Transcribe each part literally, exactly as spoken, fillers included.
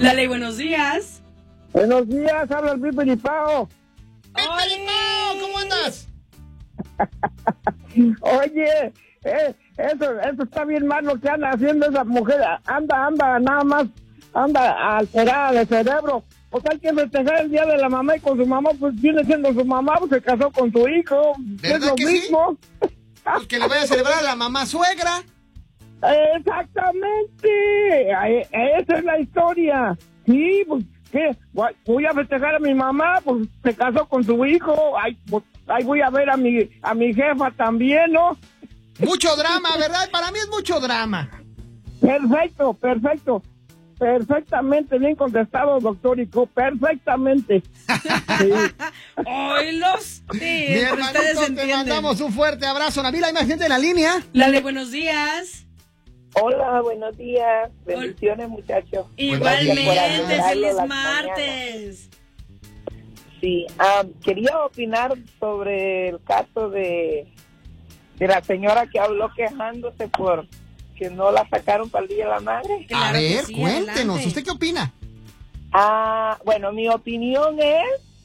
Lale, buenos días. Buenos días, habla el Pipe Lipao. ¡Pipe Lipao! ¿Cómo andas? Oye, eh, eso, eso está bien mal lo que anda haciendo esa mujer. Anda, anda, nada más, anda alterada de cerebro. Pues hay que festejar el día de la mamá y con su mamá, pues viene siendo su mamá, pues se casó con su hijo. Es lo mismo. Sí? Pues que le vaya a celebrar a la mamá suegra. Exactamente, esa es la historia. Sí, pues, ¿qué? Voy a festejar a mi mamá, pues se casó con su hijo. Ay, pues, ahí voy a ver a mi, a mi jefa también, ¿no? Mucho drama, ¿verdad? Para mí es mucho drama. Perfecto, perfecto. Perfectamente bien contestado, doctor Ico, perfectamente. Sí. ¡Oilos! Sí, mi hermanito, te mandamos un fuerte abrazo. Navila, hay más gente en la línea. Lale, buenos días. Hola, buenos días. Bendiciones, muchachos. Igualmente, feliz martes. Sí, um, quería opinar sobre el caso de, de la señora que habló quejándose por que no la sacaron para el Día de la Madre. Claro, a ver, sí, cuéntenos, adelante. ¿Usted qué opina? Ah, bueno, mi opinión es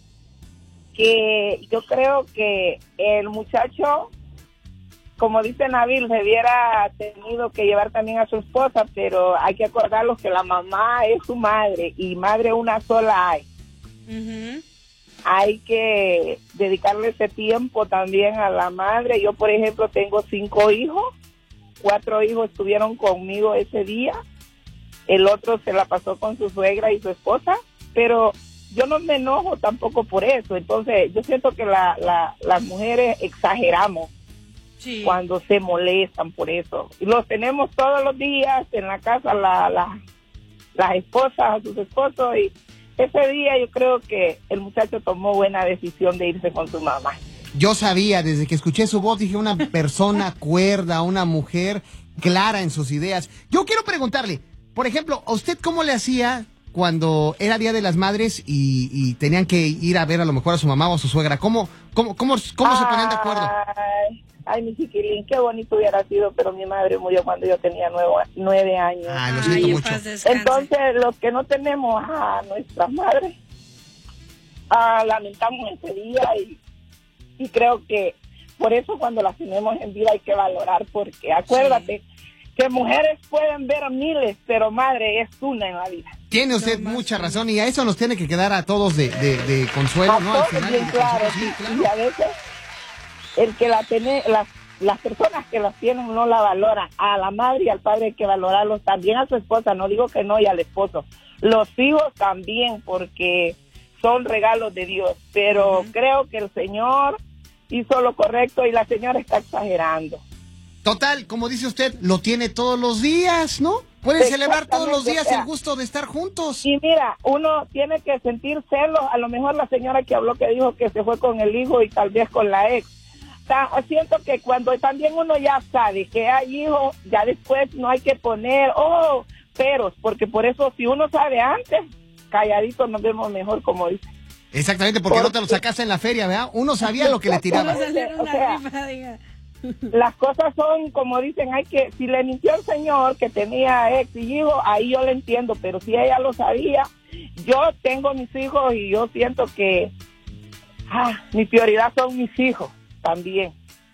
que yo creo que el muchacho, como dice Nabil, se hubiera tenido que llevar también a su esposa, pero hay que acordarlos que la mamá es su madre y madre una sola hay. Uh-huh. Hay que dedicarle ese tiempo también a la madre. Yo, por ejemplo, tengo cinco hijos. Cuatro hijos estuvieron conmigo ese día, el otro se la pasó con su suegra y su esposa, pero yo no me enojo tampoco por eso. Entonces yo siento que la, la, las mujeres exageramos sí. cuando se molestan por eso, y los tenemos todos los días en la casa, la, la, las esposas, sus esposos, y ese día yo creo que el muchacho tomó buena decisión de irse con su mamá. Yo sabía, desde que escuché su voz, dije una persona cuerda, una mujer clara en sus ideas. Yo quiero preguntarle, por ejemplo, ¿a usted cómo le hacía cuando era Día de las Madres y, y tenían que ir a ver a lo mejor a su mamá o a su suegra? ¿Cómo, cómo, cómo, cómo se ponían de acuerdo? Ay, ay, mi chiquilín, qué bonito hubiera sido, pero mi madre murió cuando yo tenía nueve, nueve años. Ay, lo siento ay, mucho. Entonces, los que no tenemos a nuestras madres, ah, lamentamos ese día y... Y creo que por eso cuando las tenemos en vida hay que valorar, porque acuérdate sí. que mujeres pueden ver miles, pero madre es una en la vida. Tiene usted no, mucha razón y a eso nos tiene que quedar a todos de, de, de consuelo, a ¿no? Todos, al final, bien, claro, sí, claro. Y a veces el que la tiene, las, las personas que las tienen no la valoran. A la madre y al padre hay que valorarlos, también a su esposa, no digo que no, y al esposo. Los hijos también, porque son regalos de Dios, pero uh-huh. creo que el Señor hizo lo correcto y la señora está exagerando. Total, como dice usted, lo tiene todos los días, ¿no? Pueden celebrar todos los días, o sea, el gusto de estar juntos. Y mira, uno tiene que sentir celos, a lo mejor la señora que habló que dijo que se fue con el hijo y tal vez con la ex. Siento que cuando también uno ya sabe que hay hijos, ya después no hay que poner, oh, peros, porque por eso si uno sabe antes, calladitos nos vemos mejor, como dice. Exactamente, porque, porque no te lo sacaste en la feria, ¿verdad? Uno sabía lo que le tiraba. O sea, las cosas son, como dicen, hay que, si le mintió el señor que tenía ex y hijo, ahí yo le entiendo, pero si ella lo sabía, yo tengo mis hijos y yo siento que ah, mi prioridad son mis hijos también.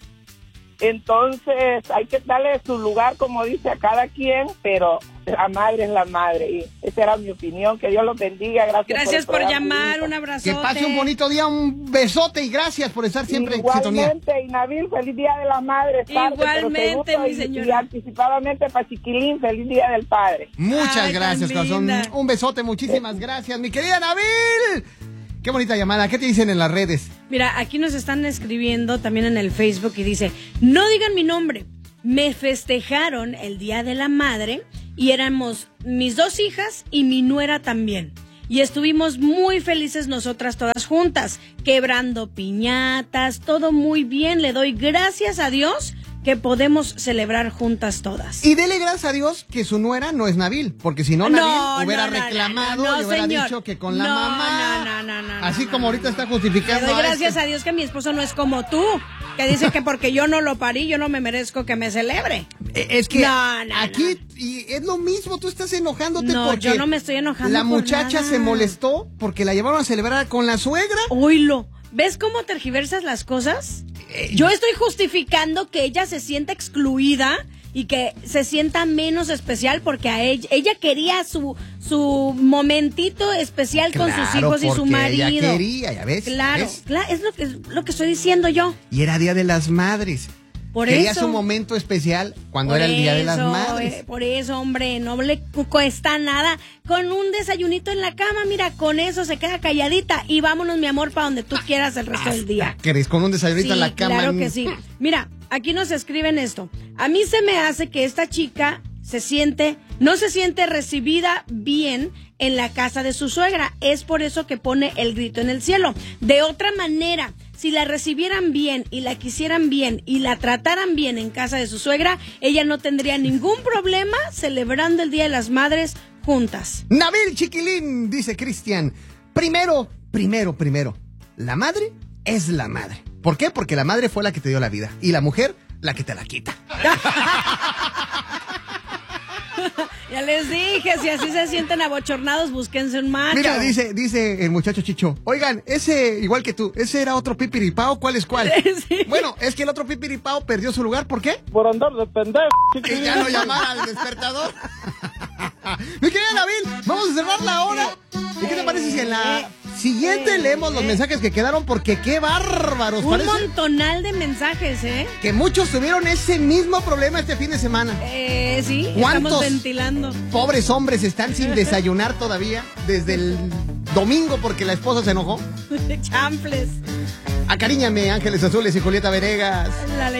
Entonces hay que darle su lugar, como dice, a cada quien, pero la madre es la madre. Y esa era mi opinión. Que Dios los bendiga. Gracias, gracias por, por llamar. Un abrazote. Que pase un bonito día, un besote y gracias por estar siempre igualmente, en sintonía. Igualmente, y Nabil, feliz día de la madre. Tarde, igualmente, mi señora. Y, y anticipadamente para Chiquilín, feliz día del padre. Muchas Ay, gracias, corazón. Un besote, muchísimas gracias, mi querida Nabil. Qué bonita llamada. ¿Qué te dicen en las redes? Mira, aquí nos están escribiendo también en el Facebook y dice, no digan mi nombre. Me festejaron el Día de la Madre y éramos mis dos hijas y mi nuera también. Y estuvimos muy felices nosotras todas juntas, quebrando piñatas, todo muy bien. Le doy gracias a Dios que podemos celebrar juntas todas. Y dele gracias a Dios que su nuera no es Nabil, porque si no, Nabil no, hubiera no, no, reclamado no, no, y hubiera señor. dicho que con la no, mamá. No, no, no, no. Así no, como no, ahorita no. está justificando. Le doy gracias a, este. a Dios que mi esposo no es como tú, que dice que porque yo no lo parí, yo no me merezco que me celebre. Eh, Es que No, no, aquí y es lo mismo, tú estás enojándote No, porque yo no me estoy enojando la por muchacha nada. se molestó porque la llevaron a celebrar con la suegra. Oílo. ¿Ves cómo tergiversas las cosas? Eh, Yo estoy justificando que ella se sienta excluida y que se sienta menos especial porque a ella, ella quería su, su momentito especial con sus Claro, hijos y su porque marido. ella quería, ya ves. Claro, ¿ves? claro, es lo que, es lo que estoy diciendo yo. Y era Día de las Madres. Por Quería eso. su momento especial cuando Por era el Día de las eso, Madres. eh, por eso, hombre, no le cu- cuesta nada. Con un desayunito en la cama, mira, con eso se queda calladita y vámonos, mi amor, para donde tú quieras el resto del día. ¿Querés con un desayunito Sí, en la cama? claro que sí. Mira, aquí nos escriben esto. A mí se me hace que esta chica se siente, no se siente recibida bien en la casa de su suegra. Es por eso que pone el grito en el cielo. De otra manera, si la recibieran bien y la quisieran bien y la trataran bien en casa de su suegra, ella no tendría ningún problema celebrando el Día de las Madres juntas. Nabil Chiquilín, dice Cristian. Primero, primero, primero. La madre es la madre. ¿Por qué? Porque la madre fue la que te dio la vida. Y la mujer, la que te la quita. Ya les dije, si así se sienten abochornados, búsquense un macho. Mira, dice, dice el muchacho Chicho. Oigan, ese, igual que tú, ese era otro pipiripao. ¿Cuál es cuál? Sí. Bueno, es que el otro pipiripao perdió su lugar. ¿Por qué? Por andar de pendejo. Que ya no llamara al despertador. Mi querida Nabil, vamos a cerrar la hora. ¿Y qué te parece si en la siguiente leemos los mensajes que quedaron? Porque qué bárbaros. Un Parece montonal de mensajes, ¿eh? que muchos tuvieron ese mismo problema este fin de semana. Eh, sí, ¿Cuántos? estamos ventilando. Pobres hombres están sin desayunar todavía desde el domingo porque la esposa se enojó. Champles. Acariñame, Ángeles Azules y Julieta Venegas. La